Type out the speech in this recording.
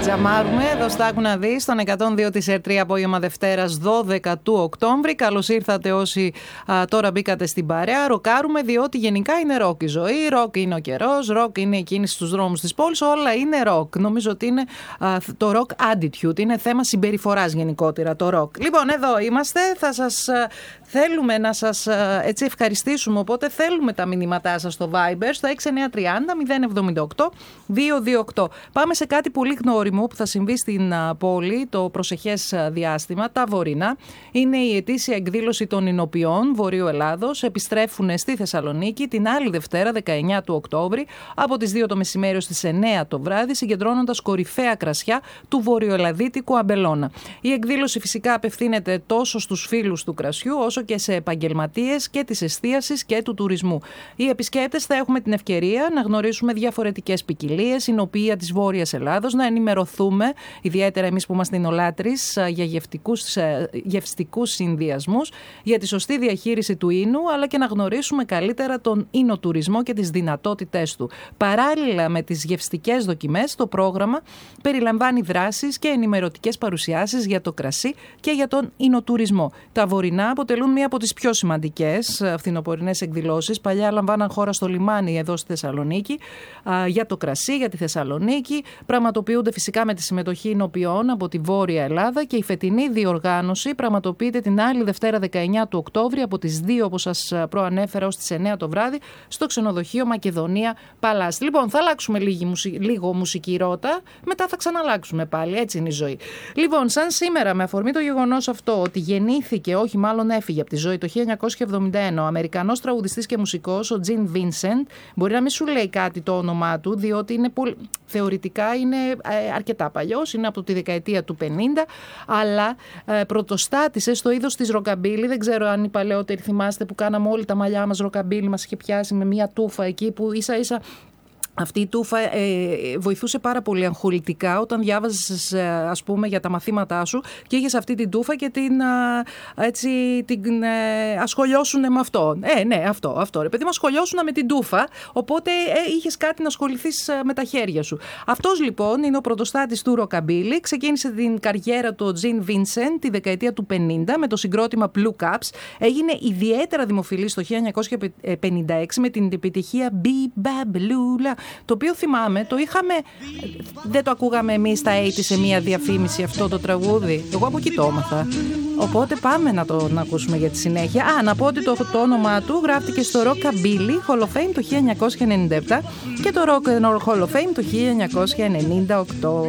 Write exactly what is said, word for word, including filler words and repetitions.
Τζαμάρουμε εδώ στα Άκου να Δεις, στον εκατόν δύο της ΕΡΤ τρία, απόγευμα Δευτέρας δώδεκα του Οκτώβρη. Καλώς ήρθατε όσοι α, τώρα μπήκατε στην παρέα. Ροκάρουμε διότι γενικά είναι ροκ η ζωή, ροκ είναι ο καιρός, ροκ είναι η κίνηση στους δρόμους της πόλης, όλα είναι ροκ. Νομίζω ότι είναι α, το rock attitude, είναι θέμα συμπεριφοράς γενικότερα το ροκ. Λοιπόν, εδώ είμαστε, θα σας α, θέλουμε να σας α, έτσι ευχαριστήσουμε, οπότε θέλουμε τα μηνύματά σας στο Viber, στο έξι εννιά τρία μηδέν μηδέν εβδομήντα οκτώ δύο δύο οκτώ. Πάμε σε κάτι πολύ γνώριμο που θα συμβεί στην πόλη το προσεχές διάστημα, τα βορεινά. Είναι η ετήσια εκδήλωση των Ινοποιών Βορείου Ελλάδος. Επιστρέφουν στη Θεσσαλονίκη την άλλη Δευτέρα, δεκαεννιά του Οκτώβρη, από τις δύο το μεσημέρι ως τις εννιά το βράδυ, συγκεντρώνοντας κορυφαία κρασιά του βορειοελλαδίτικου αμπελώνα. Η εκδήλωση φυσικά απευθύνεται τόσο στους φίλους του κρασιού, όσο και σε επαγγελματίες και της εστίασης και του τουρισμού. Οι επισκέπτες θα έχουμε την ευκαιρία να γνωρίσουμε διαφορετικές ποικιλίες, Ινοποιία της Βόρειας Ελλάδος, να ενημερωθούμε, ιδιαίτερα εμείς που είμαστε εινολάτρεις, για γευστικούς, γευστικούς συνδυασμούς, για τη σωστή διαχείριση του ίνου, αλλά και να γνωρίσουμε καλύτερα τον ίνοτουρισμό και τις δυνατότητές του. Παράλληλα με τις γευστικές δοκιμές, το πρόγραμμα περιλαμβάνει δράσεις και ενημερωτικές παρουσιάσεις για το κρασί και για τον ίνοτουρισμό. Τα βορεινά αποτελούν μία από τις πιο σημαντικές φθινοπορεινές εκδηλώσεις. Παλιά λαμβάναν χώρα στο λιμάνι εδώ στη Θεσσαλονίκη, για το κρασί, για τη Θεσσαλονίκη. Πραγματοποιούνται φυσικά με τη συμμετοχή Ινοποιών από τη Βόρεια Ελλάδα και η φετινή διοργάνωση πραγματοποιείται την άλλη Δευτέρα δεκαεννιά του Οκτώβρη από τις δύο, όπως σας προανέφερα, ως τις εννιά το βράδυ στο ξενοδοχείο Μακεδονία Παλάς. Λοιπόν, θα αλλάξουμε λίγο, λίγο μουσική ρότα, μετά θα ξαναλλάξουμε πάλι, έτσι είναι η ζωή. Λοιπόν, σαν σήμερα, με αφορμή το γεγονός αυτό ότι γεννήθηκε, όχι μάλλον έφυγε από τη ζωή το χίλια εννιακόσια εβδομήντα ένα, ο Αμερικανός τραγουδιστής και μουσικός, ο Τζιν Βίνσεντ, μπορεί να μην σου λέει κάτι το όνομά του, διότι είναι πολύ, θεωρητικά είναι ε, αρκετά παλιός, είναι από τη δεκαετία του πενήντα, αλλά ε, πρωτοστάτησε στο είδος της ροκαμπίλι. Δεν ξέρω αν οι παλαιότεροι θυμάστε που κάναμε όλοι τα μαλλιά μας ροκαμπίλι, μας είχε πιάσει με μια τούφα εκεί που ίσα ίσα αυτή η τούφα ε, βοηθούσε πάρα πολύ αγχολητικά όταν διάβαζες, ε, ας πούμε, για τα μαθήματά σου και είχες αυτή την τούφα και την, α, έτσι, την ε, ασχολιώσουνε με αυτό. Ε, ναι, αυτό, αυτό. Ρε παιδί μου, ασχολιώσουνα με την τούφα, οπότε ε, είχες κάτι να ασχοληθείς ε, με τα χέρια σου. Αυτός λοιπόν είναι ο πρωτοστάτης του ροκαμπίλι. Ξεκίνησε την καριέρα του Τζιν Βίνσεντ τη δεκαετία του πενήντα με το συγκρότημα Blue Caps. Έγινε ιδιαίτερα δημοφιλής το χίλια εννιακόσια πενήντα έξι με την επιτυχία Be Babylula, το οποίο θυμάμαι, το είχαμε, δεν το ακούγαμε εμείς τα ογδόντα σε μία διαφήμιση αυτό το τραγούδι. Εγώ από εκεί το έμαθα. Οπότε πάμε να το να ακούσουμε για τη συνέχεια. Α, να πω ότι το, το όνομά του γράφτηκε στο Rockabilly Hall of Fame το χίλια εννιακόσια ενενήντα επτά και το Rock and Roll Hall of Fame το χίλια εννιακόσια ενενήντα οκτώ.